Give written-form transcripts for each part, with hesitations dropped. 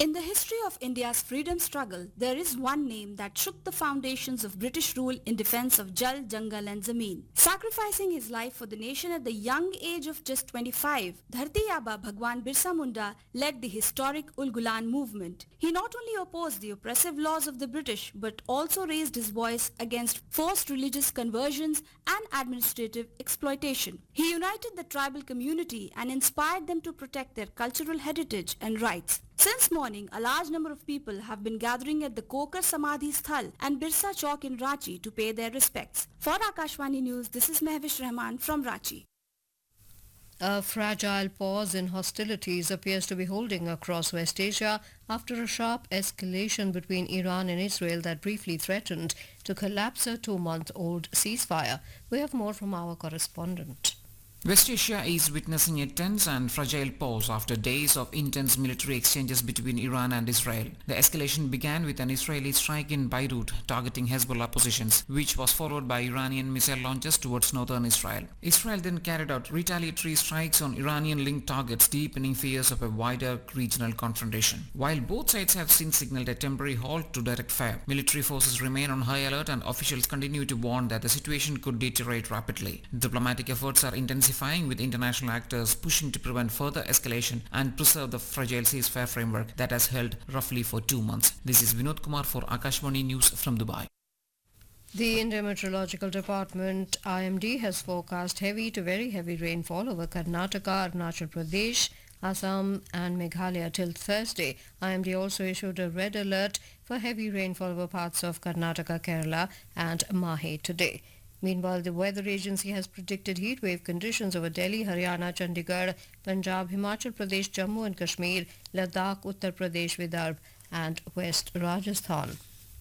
In the history of India's freedom struggle, there is one name that shook the foundations of British rule in defense of Jal, Jangal and Zameen. Sacrificing his life for the nation at the young age of just 25, Dharti Aba Bhagwan Birsa Munda led the historic Ulgulan movement. He not only opposed the oppressive laws of the British but also raised his voice against forced religious conversions and administrative exploitation. He united the tribal community and inspired them to protect their cultural heritage and rights. Since morning, a large number of people have been gathering at the Kokar Samadhi Sthal and Birsa Chowk in Ranchi to pay their respects. For Akashvani News, this is Mehwish Rahman from Ranchi. A fragile pause in hostilities appears to be holding across West Asia after a sharp escalation between Iran and Israel that briefly threatened to collapse a 2-month-old ceasefire. We have more from our correspondent. West Asia is witnessing a tense and fragile pause after days of intense military exchanges between Iran and Israel. The escalation began with an Israeli strike in Beirut targeting Hezbollah positions, which was followed by Iranian missile launches towards northern Israel. Israel then carried out retaliatory strikes on Iranian-linked targets, deepening fears of a wider regional confrontation. While both sides have since signaled a temporary halt to direct fire, military forces remain on high alert and officials continue to warn that the situation could deteriorate rapidly. Diplomatic efforts are intensifying, with international actors pushing to prevent further escalation and preserve the fragile ceasefire framework that has held roughly for 2 months. This is Vinod Kumar for Akashvani News from Dubai. The Indian Meteorological Department IMD has forecast heavy to very heavy rainfall over Karnataka, Arunachal Pradesh, Assam and Meghalaya till Thursday. IMD also issued a red alert for heavy rainfall over parts of Karnataka, Kerala and Mahe today. Meanwhile, the weather agency has predicted heatwave conditions over Delhi, Haryana, Chandigarh, Punjab, Himachal Pradesh, Jammu and Kashmir, Ladakh, Uttar Pradesh, Vidarbha and West Rajasthan.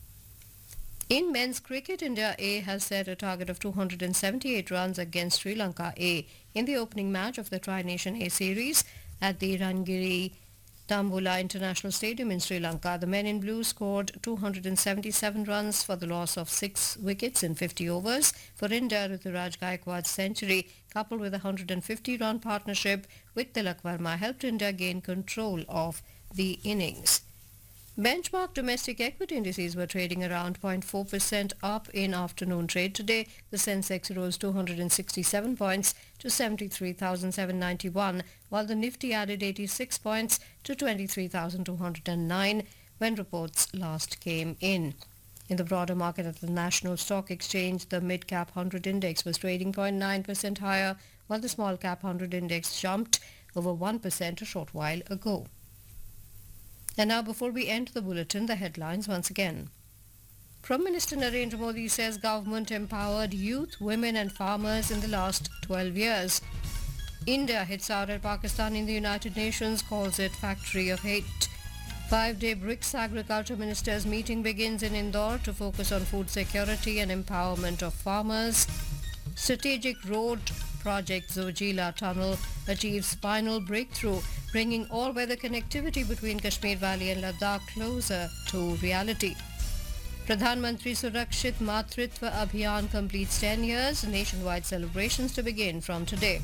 In men's cricket, India A has set a target of 278 runs against Sri Lanka A in the opening match of the Tri-Nation A series at the Rangiri Tambula International Stadium in Sri Lanka. The men in blue scored 277 runs for the loss of 6 wickets in 50 overs. For India, Ruturaj Gaikwad's century, coupled with a 150-run partnership with Tilak Verma, helped India gain control of the innings. Benchmark domestic equity indices were trading around 0.4% up in afternoon trade today. The Sensex rose 267 points to 73,791, while the Nifty added 86 points to 23,209 when reports last came in. In the broader market at the National Stock Exchange, the mid-cap 100 index was trading 0.9% higher, while the small-cap 100 index jumped over 1% a short while ago. And now, before we end the bulletin, the headlines once again. Prime Minister Narendra Modi says government empowered youth, women and farmers in the last 12 years. India hits out at Pakistan in the United Nations, calls it factory of hate. 5-day BRICS agriculture ministers meeting begins in Indore to focus on food security and empowerment of farmers. Strategic road project Zojila Tunnel achieves final breakthrough, bringing all-weather connectivity between Kashmir Valley and Ladakh closer to reality. Pradhan Mantri Surakshit Matritva Abhiyan completes 10 years, nationwide celebrations to begin from today.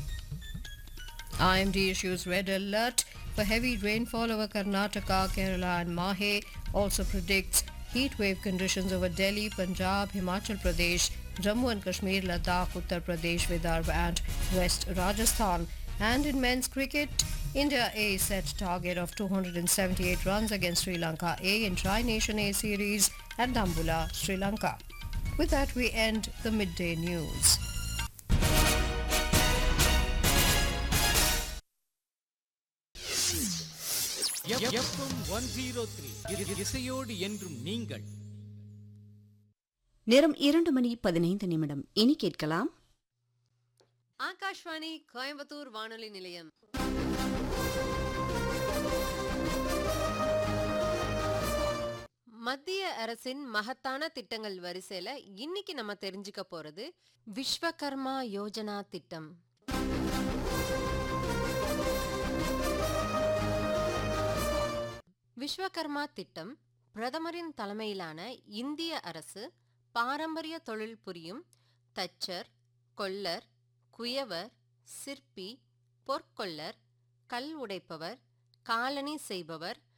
IMD issues red alert for heavy rainfall over Karnataka, Kerala and Mahe, also predicts heatwave conditions over Delhi, Punjab, Himachal Pradesh, Jammu and Kashmir, Ladakh, Uttar Pradesh, Vidarbha and West Rajasthan. And in men's cricket, India A set target of 278 runs against Sri Lanka A in Tri-Nation A series at Dambula, Sri Lanka. With that, we end the midday news. FM 103 இசையோடு என்றும் நீங்கள். நேரம் 2:15 இனி கேட்கலாம் ஆகாஷ்வாணி கோயம்புத்தூர் வானொலி நிலையம். மத்திய அரசின் மகத்தான திட்டங்கள் வரிசையில இன்னைக்கு நம்ம தெரிஞ்சுக்க போறது விஸ்வகர்மா யோஜனா திட்டம். விஸ்வகர்மா திட்டம் பிரதமரின் தலைமையிலான இந்திய அரசு பாரம்பரிய தொழில் புரியும் தச்சர், கொல்லர், குயவர், சிற்பி, பொற்கொல்லர், கல் உடைப்பவர், காலணி செய்பவர்,